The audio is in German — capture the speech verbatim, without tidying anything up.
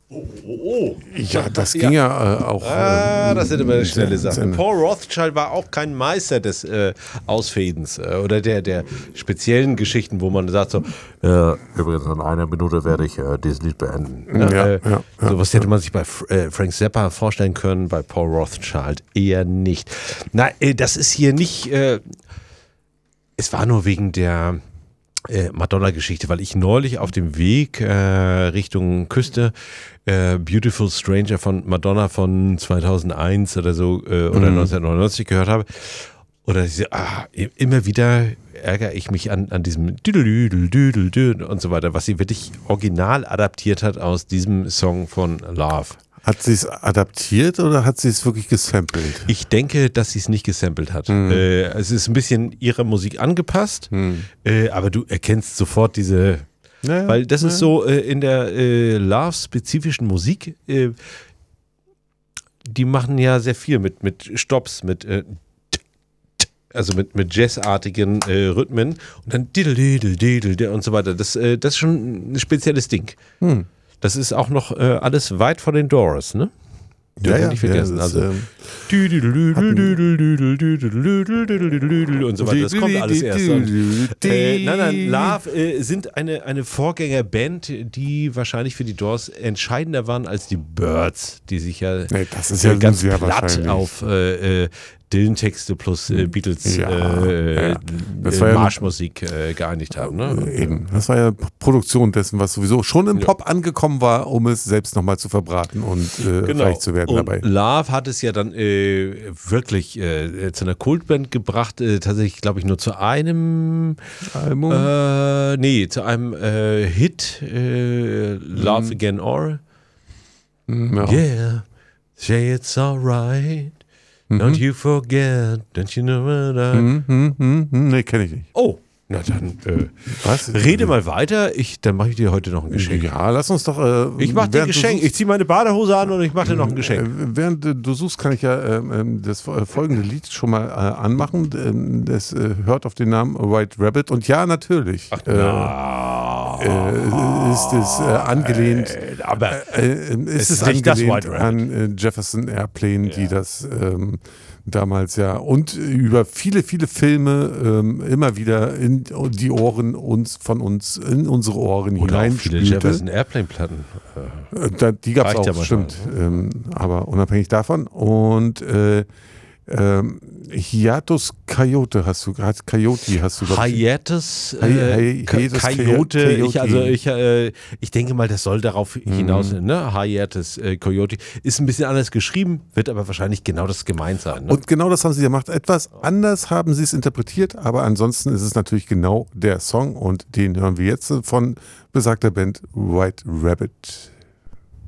Oh, oh, oh. Ja, das ging ja, ja äh, auch. Ah, das sind immer eine schnelle Sache. Sache. Paul Rothchild war auch kein Meister des äh, Ausfädens äh, oder der, der speziellen Geschichten, wo man sagt so, äh, übrigens in einer Minute werde ich äh, dieses Lied beenden. Ja, ja, äh, ja, ja, sowas hätte man sich bei äh, Frank Zappa vorstellen können, bei Paul Rothchild eher nicht. Na, äh, das ist hier nicht, äh, es war nur wegen der Äh, Madonna-Geschichte, weil ich neulich auf dem Weg äh, Richtung Küste äh, Beautiful Stranger von Madonna von zweitausendeins oder so äh, oder mhm. neunzehnhundertneunundneunzig gehört habe. Oder diese, ah, immer wieder ärgere ich mich an, an diesem Düdel-Düdel-Düdel und so weiter, was sie wirklich original adaptiert hat aus diesem Song von Love. Hat sie es adaptiert oder hat sie es wirklich gesampelt? Ich denke, dass sie es nicht gesampelt hat. Mhm. Äh, es ist ein bisschen ihrer Musik angepasst, mhm. äh, aber du erkennst sofort diese, naja, weil das naja. ist so äh, in der äh, Love-spezifischen Musik, äh, die machen ja sehr viel mit, mit Stops, mit äh, also mit, mit jazzartigen äh, Rhythmen und dann diddle, diddle, diddle und so weiter. Das, äh, das ist schon ein spezielles Ding. Mhm. Das ist auch noch äh, alles weit von den Doors, ne? Ja, ja, nicht vergessen. Ja, das, also ähm, und so weiter. Das kommt alles erst. Und, äh, nein, nein, Love äh, sind eine, eine Vorgängerband, die wahrscheinlich für die Doors entscheidender waren als die Birds, die sich ja, nee, das ist ja ganz sehr platt auf äh, äh, Dylan-Texte plus äh, Beatles ja, äh, ja. Das war äh, ja Marschmusik äh, geeinigt haben. Ne? Eben. Das war ja Produktion dessen, was sowieso schon im ja. Pop angekommen war, um es selbst nochmal zu verbraten und äh, genau. reich zu werden und dabei. Love hat es ja dann äh, wirklich äh, zu einer Kultband gebracht, äh, tatsächlich glaube ich nur zu einem Album? Äh, nee, zu einem äh, Hit, äh, Love mhm. Again Or. Mhm, ja. Yeah, say it's alright. Don't you forget, don't you know what I... Mhm, mhm, mhm. Nee, kenne ich nicht. Oh, na dann äh, Was? rede mal weiter. Ich, dann mache ich dir heute noch ein Geschenk. Ja, lass uns doch... Äh, ich mache dir ein Geschenk. Ich ziehe meine Badehose an und ich mache dir noch ein Geschenk. Äh, während äh, du suchst, kann ich ja äh, das äh, folgende Lied schon mal äh, anmachen. Äh, das äh, hört auf den Namen White Rabbit. Und ja, natürlich Ach, äh, äh, ist es äh, angelehnt... Äh, aber äh, äh, ist es, ist nicht das angelehnt White Rabbit. an äh, Jefferson Airplane, ja. die das... Ähm, damals ja und über viele, viele Filme ähm, immer wieder in die Ohren uns von uns, in unsere Ohren hineinspielte. Viele Jefferson Airplane-Platten. Äh, da, die gab es auch, ja stimmt. Ähm, aber unabhängig davon. Und äh, ähm, Hiatus Coyote hast du gerade, Coyote hast du gerade. Hiatus äh, Hi, Hi, Coyote, ich, also ich, äh, ich denke mal, das soll darauf hinaus, mhm. ne? Hiatus äh, Coyote ist ein bisschen anders geschrieben, wird aber wahrscheinlich genau das gemeint sein. Ne? Und genau das haben sie gemacht. Etwas anders haben sie es interpretiert, aber ansonsten ist es natürlich genau der Song und den hören wir jetzt von besagter Band White Rabbit.